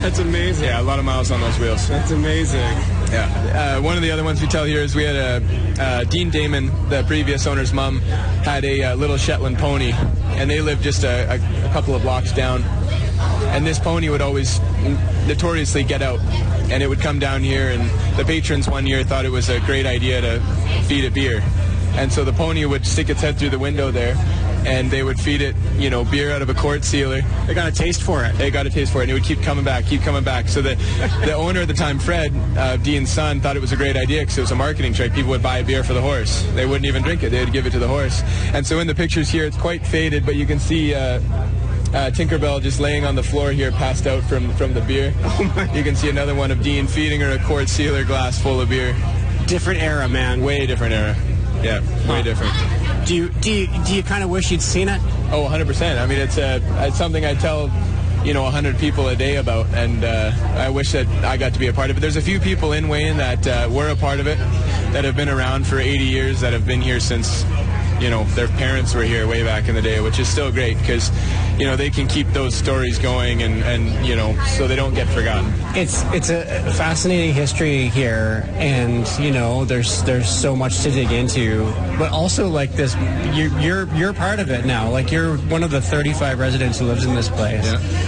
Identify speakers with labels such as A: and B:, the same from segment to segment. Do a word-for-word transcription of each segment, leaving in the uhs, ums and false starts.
A: That's amazing.
B: Yeah, a lot of miles on those wheels.
A: That's amazing.
B: Yeah. Uh, one of the other ones we tell here is we had a uh, Dean Damon, the previous owner's mom, had a uh, little Shetland pony, and they lived just a, a, a couple of blocks down. And this pony would always notoriously get out, and it would come down here, and the patrons one year thought it was a great idea to feed it beer. And so the pony would stick its head through the window there, and they would feed it, you know, beer out of a quart sealer.
A: They got a taste for it.
B: They got a taste for it, and it would keep coming back, keep coming back. So the, the owner at the time, Fred, uh, Dean's son, thought it was a great idea because it was a marketing trick. People would buy a beer for the horse. They wouldn't even drink it. They would give it to the horse. And so in the pictures here, it's quite faded, but you can see uh, uh, Tinkerbell just laying on the floor here, passed out from, from the beer.
A: Oh my.
B: You can see another one of Dean feeding her a quart sealer glass full of beer.
A: Different era, man.
B: Way different era. Yeah, way
A: huh.
B: different.
A: Do you do you, do you kind of wish you'd seen it?
B: Oh, one hundred percent. I mean, it's a it's something I tell, you know, one hundred people a day about, and uh, I wish that I got to be a part of it. There's a few people in Wayne that uh, were a part of it, that have been around for eighty years, that have been here since, you know, their parents were here way back in the day, which is still great because, you know, they can keep those stories going and, and you know, so they don't get forgotten.
A: It's it's a fascinating history here, and, you know, there's there's so much to dig into, but also, like, this, you're, you're, you're part of it now. Like, you're one of the thirty-five residents who lives in this place.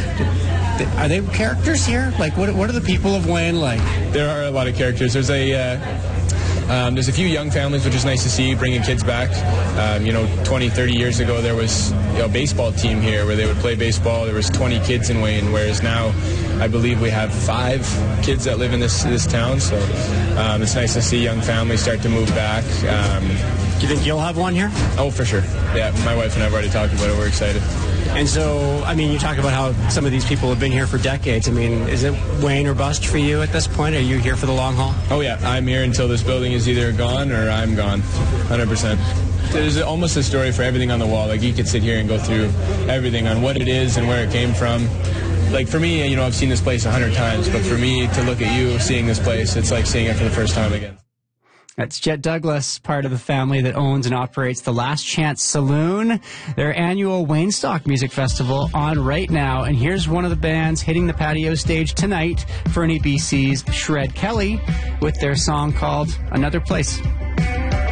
B: Yeah.
A: Are they characters here? Like, what what are the people of Wayne like?
B: There are a lot of characters. There's a... Uh, Um, there's a few young families, which is nice to see, bringing kids back. Um, you know, twenty, thirty years ago, there was you know, a baseball team here where they would play baseball. There was twenty kids in Wayne, whereas now I believe we have five kids that live in this this town. So um, it's nice to see young families start to move back. Um,
A: Do you think you'll have one here?
B: Oh, for sure. Yeah, my wife and I have already talked about it. We're excited.
A: And so, I mean, you talk about how some of these people have been here for decades. I mean, is it Wayne or bust for you at this point? Are you here for the long haul?
B: Oh, yeah. I'm here until this building is either gone or I'm gone. one hundred percent. There's almost a story for everything on the wall. Like, you could sit here and go through everything on what it is and where it came from. Like, for me, you know, I've seen this place a hundred times, but for me to look at you seeing this place, it's like seeing it for the first time again.
C: That's Jet Douglas, part of the family that owns and operates the Last Chance Saloon, their annual Waynestock Music Festival on right now. And here's one of the bands hitting the patio stage tonight, Fernie B C's Shred Kelly, with their song called Another Place.